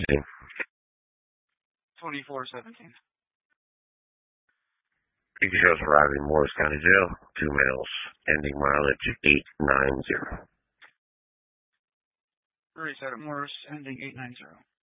2417. Details arriving Morris County Jail. 2 males. Ending mileage 890. 37 Morris, ending 890.